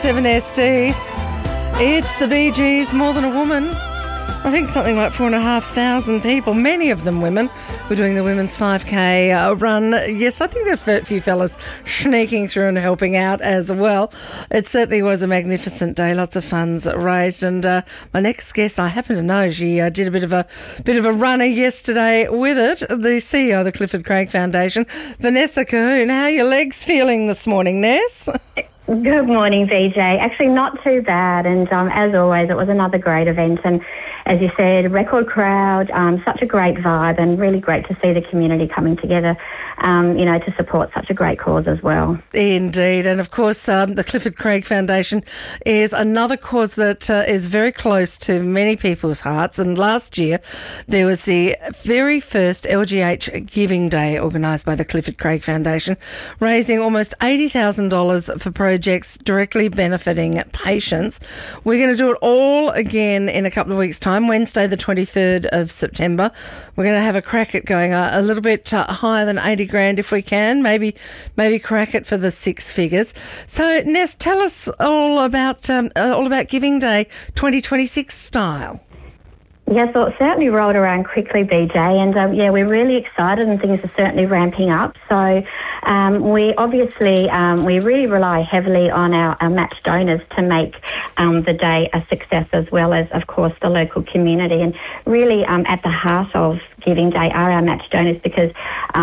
7SD. It's the Bee Gees, More Than a Woman. I think something like 4,500 people, many of them women, were doing the women's 5K run. Yes, I think there are a few fellas sneaking through and helping out as well. It certainly was a magnificent day, lots of funds raised. And my next guest, I happen to know, she did a bit of a runner yesterday with it. The CEO of the Clifford Craig Foundation, Vanessa Colquhoun. How are your legs feeling this morning, Ness? Good morning, VJ. Actually, not too bad. And as always, it was another great event. And as you said, record crowd, such a great vibe, and really great to see the community coming together, to support such a great cause as well. Indeed. And of course, the Clifford Craig Foundation is another cause that is very close to many people's hearts. And last year, there was the very first LGH Giving Day organised by the Clifford Craig Foundation, raising almost $80,000 for projects directly benefiting patients. We're going to do it all again in a couple of weeks' time, Wednesday the 23rd of September. We're going to have a crack at going a little bit higher than 80 grand if we can, maybe crack it for the six figures. So, Ness, tell us all about Giving Day 2026 style. Yes, well, it certainly rolled around quickly, BJ, and we're really excited, and things are certainly ramping up. So we really rely heavily on our match donors to make the day a success, as well as, of course, the local community. And really at the heart of Giving Day are our match donors, because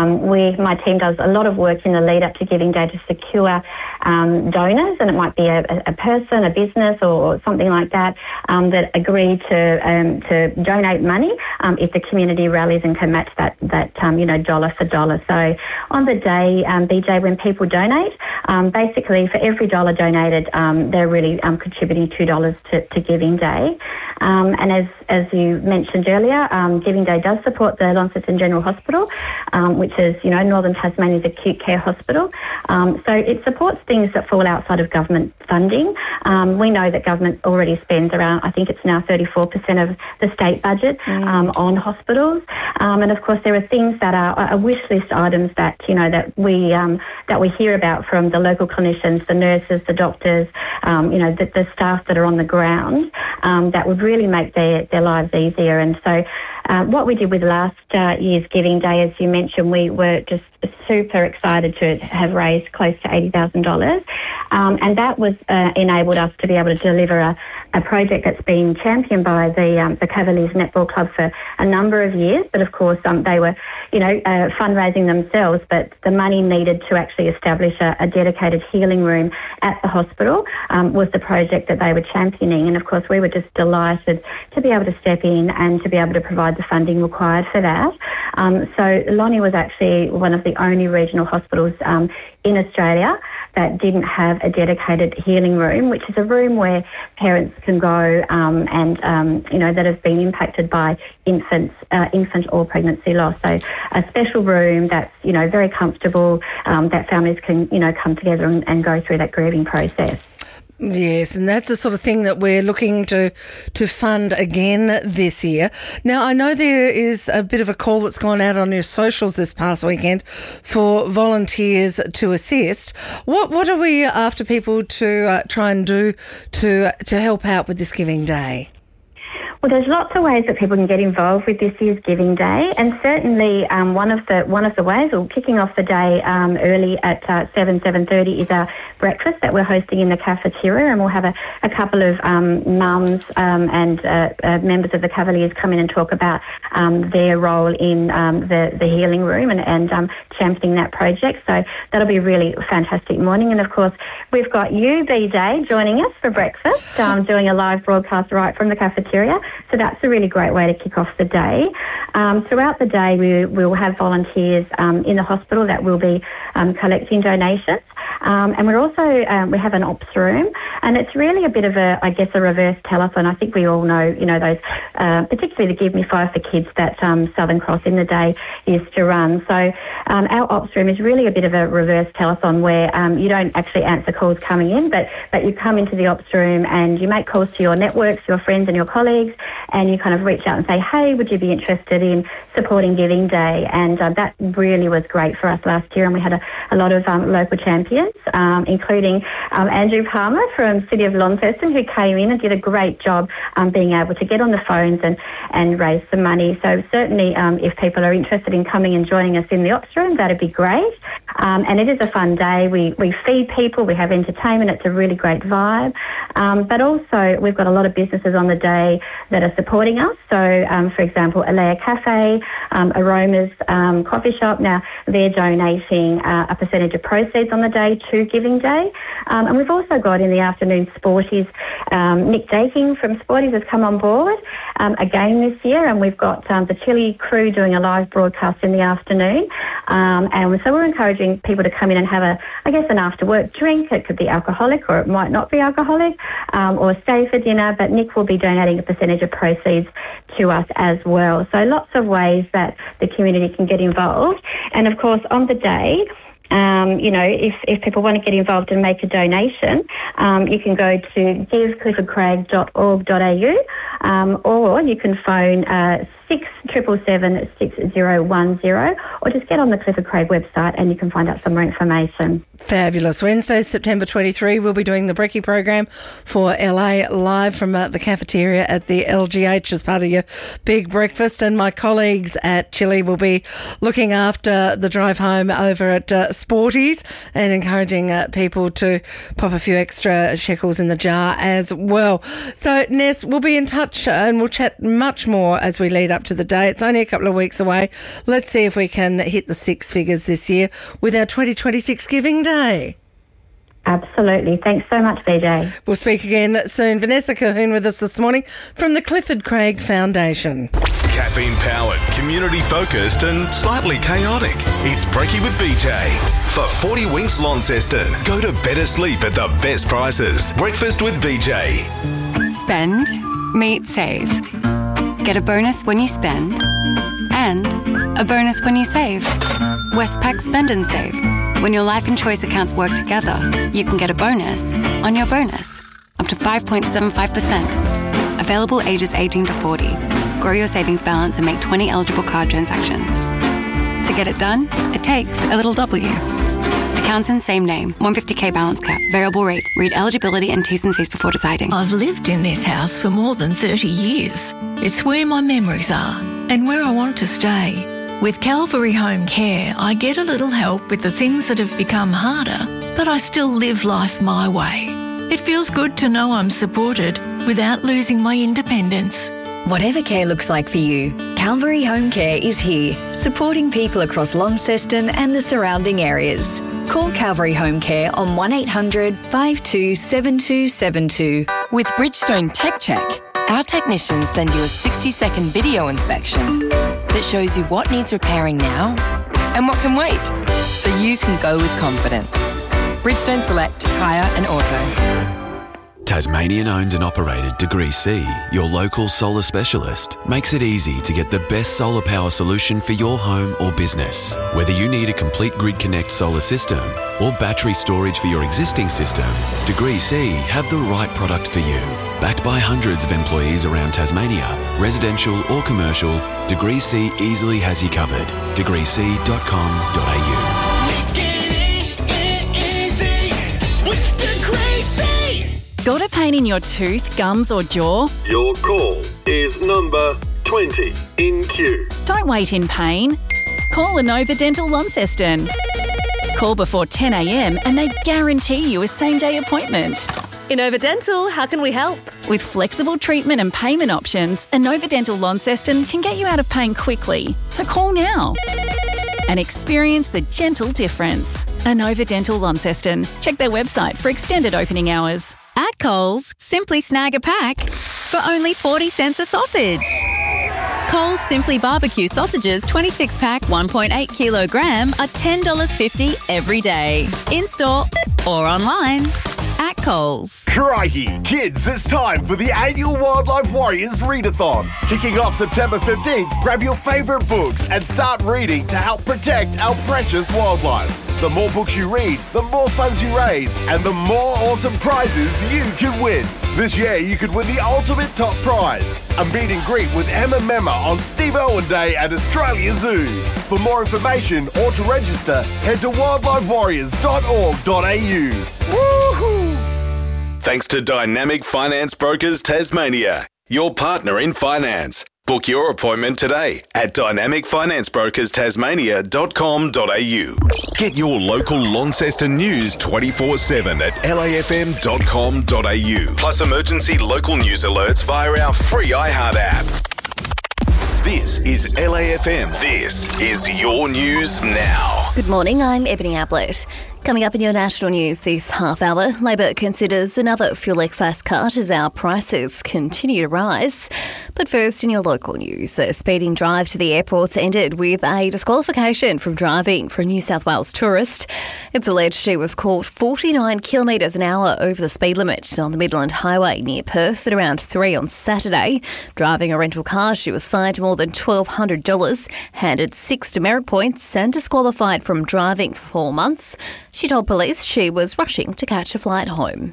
my team does a lot of work in the lead up to Giving Day to secure donors, and it might be a person, a business, or something like that that agree to donate money if the community rallies and can match that dollar for dollar. So on the day, BJ, when people donate, basically for every dollar donated, they're really contributing $2 to Giving Day. And as you mentioned earlier, Giving Day does support the Launceston General Hospital, which is, Northern Tasmania's acute care hospital. So it supports things that fall outside of government funding. We know that government already spends around, I think it's now 34% of the state budget on hospitals. And of course, there are things that are wish list items that we hear about from the local clinicians, the nurses, the doctors, the staff that are on the ground, that would really make their lives easier. And so what we did with last year's Giving Day, as you mentioned, we were just super excited to have raised close to $80,000. And that was enabled us to be able to deliver a project that's been championed by the Cavaliers Netball Club for a number of years. But of course, they were, fundraising themselves, but the money needed to actually establish a dedicated healing room at the hospital was the project that they were championing. And of course, we were just delighted to be able to step in and to be able to provide the funding required for that. So Lonnie was actually one of the only regional hospitals in Australia that didn't have a dedicated healing room, which is a room where parents can go that have been impacted by infant or pregnancy loss. So a special room that's, very comfortable, that families can, come together and go through that grieving process. Yes, and that's the sort of thing that we're looking to fund again this year. Now, I know there is a bit of a call that's gone out on your socials this past weekend for volunteers to assist. What are we after people to try and do to help out with this Giving Day? Well, there's lots of ways that people can get involved with this year's Giving Day, and certainly one of the ways, or kicking off the day early at 7:30 is our breakfast that we're hosting in the cafeteria, and we'll have a couple of mums and members of the Cavaliers come in and talk about their role in the healing room and championing that project. So that'll be a really fantastic morning. And of course, we've got you, BJ, joining us for breakfast, doing a live broadcast right from the cafeteria. So that's a really great way to kick off the day. Throughout the day, we will have volunteers in the hospital that will be collecting donations. And we're also, we have an ops room, and it's really a bit of a reverse telethon. I think we all know, those, particularly the Give Me Five for Kids that Southern Cross in the day used to run. So our ops room is really a bit of a reverse telethon where you don't actually answer calls coming in, but you come into the ops room and you make calls to your networks, your friends and your colleagues, and you kind of reach out and say, hey, would you be interested in supporting Giving Day? And that really was great for us last year, and we had a lot of local champions, including Andrew Palmer from City of Launceston, who came in and did a great job being able to get on the phones and raise some money. So certainly if people are interested in coming and joining us in the Ops Room, that'd be great. And it is a fun day. We feed people, we have entertainment, it's a really great vibe. But also we've got a lot of businesses on the day that are supporting us. So for example, Alea Cafe, Aromas Coffee Shop, now they're donating a percentage of proceeds on the day to Giving Day. And we've also got in the afternoon Sporties, Nick Daking from Sporties has come on board again this year, and we've got the Chili crew doing a live broadcast in the afternoon. And so we're encouraging people to come in and have an after-work drink. It could be alcoholic or it might not be alcoholic, or stay for dinner, but Nick will be donating a percentage of proceeds to us as well. So lots of ways that the community can get involved. And of course, on the day, if people want to get involved and make a donation, you can go to givecliffordcraig.org.au, or you can phone 677 6010, or just get on the Clifford Craig website and you can find out some more information. Fabulous. Wednesday, September 23, we'll be doing the Brekkie program for LA live from the cafeteria at the LGH as part of your big breakfast, and my colleagues at Chili will be looking after the drive home over at Sporties and encouraging people to pop a few extra shekels in the jar as well. So Ness, we'll be in touch and we'll chat much more as we lead up to the day. It's only a couple of weeks away. Let's see if we can hit the six figures this year with our 2026 Giving Day. Absolutely. Thanks so much, BJ. We'll speak again soon. Vanessa Cahoon with us this morning from the Clifford Craig Foundation. Caffeine-powered, community-focused and slightly chaotic. It's Brekkie with BJ. For 40 Winks Launceston, go to better sleep at the best prices. Breakfast with BJ. Spend, meet, save. Get a bonus when you spend and a bonus when you save. Westpac Spend and Save. When your life and choice accounts work together, you can get a bonus on your bonus, up to 5.75%. Available ages 18 to 40. Grow your savings balance and make 20 eligible card transactions. To get it done, it takes a little W. Accounts in same name, 150k balance cap, variable rate. Read eligibility and T's and C's before deciding. I've lived in this house for more than 30 years. It's where my memories are and where I want to stay. With Calvary Home Care, I get a little help with the things that have become harder, but I still live life my way. It feels good to know I'm supported without losing my independence. Whatever care looks like for you, Calvary Home Care is here, supporting people across Launceston and the surrounding areas. Call Calvary Home Care on 1800 527272. With Bridgestone Tech Check, our technicians send you a 60-second video inspection that shows you what needs repairing now and what can wait, so you can go with confidence. Bridgestone Select Tyre and Auto. Tasmanian owned and operated Degree C, your local solar specialist, makes it easy to get the best solar power solution for your home or business. Whether you need a complete Grid Connect solar system or battery storage for your existing system, Degree C have the right product for you. Backed by hundreds of employees around Tasmania, residential or commercial, Degree C easily has you covered. degreec.com.au. Got a pain in your tooth, gums or jaw? Your call is number 20 in queue. Don't wait in pain. Call Inova Dental Launceston. Call before 10 a.m. and they guarantee you a same-day appointment. Inova Dental, how can we help? With flexible treatment and payment options, Inova Dental Launceston can get you out of pain quickly. So call now and experience the gentle difference. Inova Dental Launceston. Check their website for extended opening hours. At Coles, simply snag a pack for only 40 cents a sausage. Coles Simply Barbecue sausages 26-pack 1.8 kilogram are $10.50 every day. In-store or online. At Coles. Crikey, kids, it's time for the annual Wildlife Warriors Readathon. Kicking off September 15th, grab your favourite books and start reading to help protect our precious wildlife. The more books you read, the more funds you raise, and the more awesome prizes you can win. This year, you could win the ultimate top prize, a meet and greet with Emma Memma on Steve Irwin Day at Australia Zoo. For more information or to register, head to wildlifewarriors.org.au. Woohoo! Thanks to Dynamic Finance Brokers Tasmania, your partner in finance. Book your appointment today at dynamicfinanceBrokersTasmania.com.au. Get your local Launceston news 24/7 at lafm.com.au. Plus emergency local news alerts via our free iHeart app. This is LAFM. This is your news now. Good morning, I'm Ebony Ablett. Coming up in your national news this half hour, Labor considers another fuel excise cut as our prices continue to rise. But first, in your local news, a speeding drive to the airport ended with a disqualification from driving for a New South Wales tourist. It's alleged she was caught 49 kilometres an hour over the speed limit on the Midland Highway near Perth at around 3 on Saturday. Driving a rental car, she was fined more than $1,200, handed 6 demerit points and disqualified from driving for 4 months. She told police she was rushing to catch a flight home.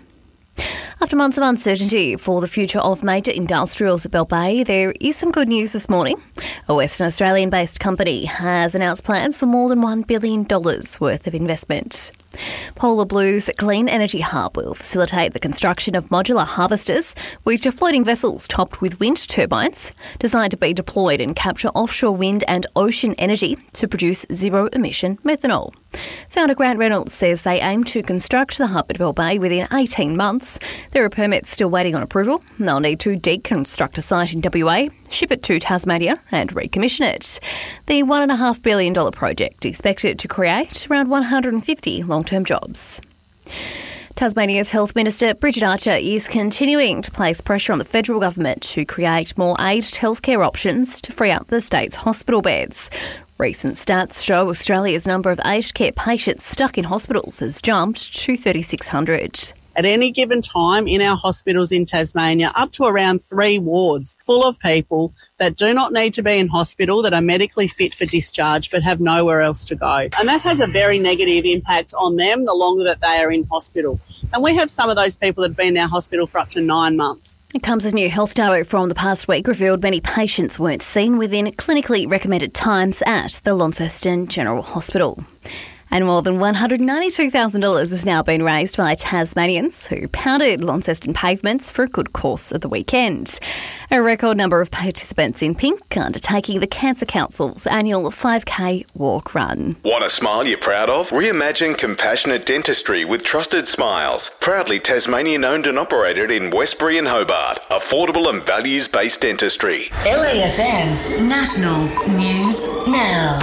After months of uncertainty for the future of major industrials at Bell Bay, there is some good news this morning. A Western Australian-based company has announced plans for more than $1 billion worth of investment. Polar Blue's Clean Energy Hub will facilitate the construction of modular harvesters, which are floating vessels topped with wind turbines designed to be deployed and capture offshore wind and ocean energy to produce zero-emission methanol. Founder Grant Reynolds says they aim to construct the hub at Bell Bay within 18 months. There are permits still waiting on approval. They'll need to deconstruct a site in WA, ship it to Tasmania and recommission it. The $1.5 billion project is expected to create around 150 long-term jobs. Tasmania's Health Minister Bridget Archer is continuing to place pressure on the federal government to create more aged healthcare options to free up the state's hospital beds. Recent stats show Australia's number of aged care patients stuck in hospitals has jumped to 3,600. At any given time in our hospitals in Tasmania, up to around 3 wards full of people that do not need to be in hospital, that are medically fit for discharge but have nowhere else to go. And that has a very negative impact on them the longer that they are in hospital. And we have some of those people that have been in our hospital for up to 9 months. It comes as new health data from the past week revealed many patients weren't seen within clinically recommended times at the Launceston General Hospital. And more than $192,000 has now been raised by Tasmanians who pounded Launceston pavements for a good cause of the weekend. A record number of participants in pink undertaking the Cancer Council's annual 5K walk run. Want a smile you're proud of? Reimagine compassionate dentistry with Trusted Smiles. Proudly Tasmanian owned and operated in Westbury and Hobart. Affordable and values-based dentistry. LAFM National News Now.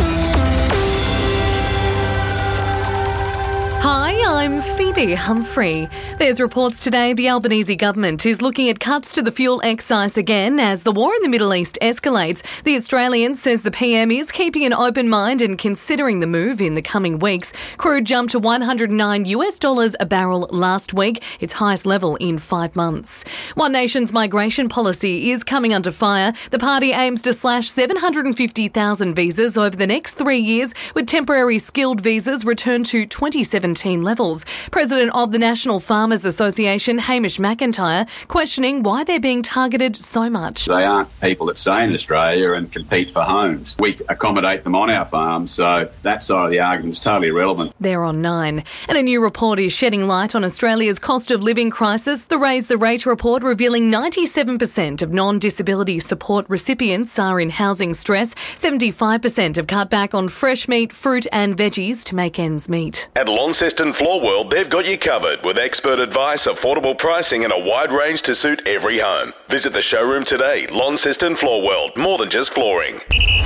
Hi, I'm Phoebe Humphrey. There's reports today the Albanese government is looking at cuts to the fuel excise again as the war in the Middle East escalates. The Australian says the PM is keeping an open mind and considering the move in the coming weeks. Crude jumped to $109 a barrel last week, its highest level in 5 months. One Nation's migration policy is coming under fire. The party aims to slash 750,000 visas over the next 3 years, with temporary skilled visas returned to 2017 levels. President of the National Farmers Association, Hamish McIntyre, questioning why they're being targeted so much. They aren't people that stay in Australia and compete for homes. We accommodate them on our farms, so that side of the argument is totally irrelevant. They're on 9. And a new report is shedding light on Australia's cost of living crisis. The Raise the Rate report revealing 97% of non-disability support recipients are in housing stress. 75% have cut back on fresh meat, fruit and veggies to make ends meet. At Launceston Floor World, they've got you covered with expert advice, affordable pricing and a wide range to suit every home. Visit the showroom today. Launceston Floor World, more than just flooring.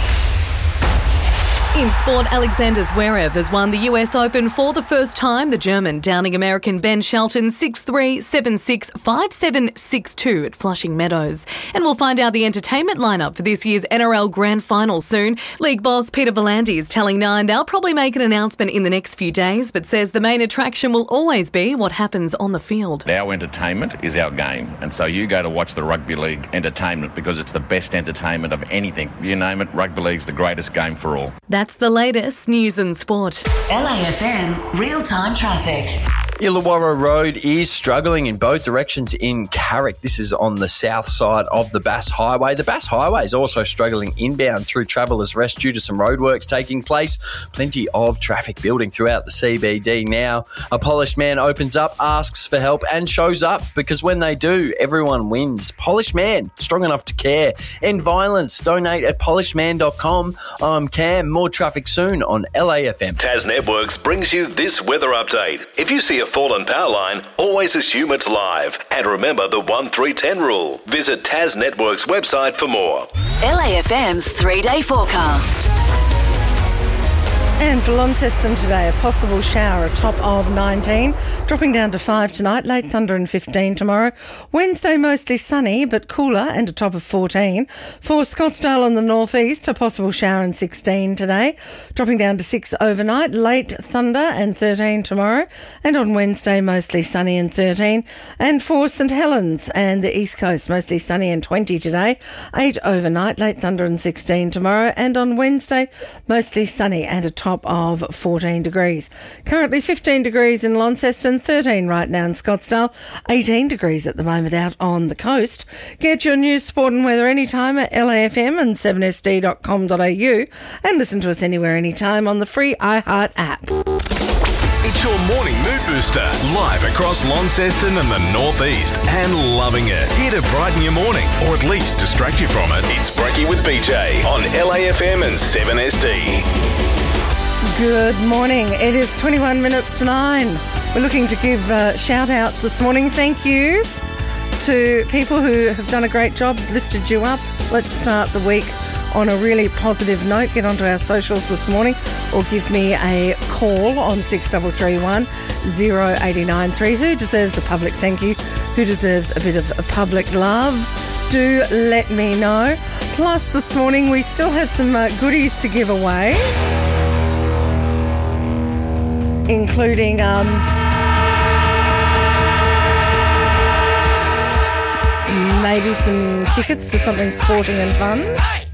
In sport, Alexander Zverev has won the US Open for the first time. The German downing American Ben Shelton 6-3, 7-6, 5-7, 6-2 at Flushing Meadows. And we'll find out the entertainment lineup for this year's NRL Grand Final soon. League boss Peter V'landys is telling Nine they'll probably make an announcement in the next few days, but says the main attraction will always be what happens on the field. Our entertainment is our game, and so you go to watch the Rugby League entertainment because it's the best entertainment of anything. You name it, Rugby League's the greatest game for all. That's that's the latest news and sport. LAFM real-time traffic. Illawarra Road is struggling in both directions in Carrick. This is on the south side of the Bass Highway. The Bass Highway is also struggling inbound through Travellers Rest due to some roadworks taking place. Plenty of traffic building throughout the CBD now. A polished man opens up, asks for help and shows up, because when they do, everyone wins. Polished Man, strong enough to care. End violence. Donate at polishedman.com. I'm Cam. More traffic soon on LAFM. Tas Networks brings you this weather update. If you see a fallen power line, always assume it's live. And remember the 1-3-10 rule. Visit Tas Networks website for more. LAFM's 3-day forecast. And for Launceston today, a possible shower, a top of 19, dropping down to 5 tonight, late thunder and 15 tomorrow. Wednesday, mostly sunny, but cooler and a top of 14. For Scottsdale in the northeast, a possible shower and 16 today, dropping down to 6 overnight, late thunder and 13 tomorrow. And on Wednesday, mostly sunny and 13. And for St Helens and the east coast, mostly sunny and 20 today, 8 overnight, late thunder and 16 tomorrow. And on Wednesday, mostly sunny and a top of 14 degrees. Currently 15 degrees in Launceston, 13 right now in Scottsdale, 18 degrees at the moment out on the coast. Get your news, sport and weather anytime at LAFM and 7sd.com.au and listen to us anywhere anytime on the free iHeart app. It's your morning mood booster, live across Launceston and the northeast, and loving it. Here to brighten your morning, or at least distract you from it. It's Brekkie with BJ on LAFM and 7SD. Good morning. It is 21 minutes to 9. We're looking to give shout-outs this morning. Thank yous to people who have done a great job, lifted you up. Let's start the week on a really positive note. Get onto our socials this morning or give me a call on 6331 0893. Who deserves a public thank you? Who deserves a bit of a public love? Do let me know. Plus, this morning we still have some goodies to give away, including maybe some tickets to something sporting and fun.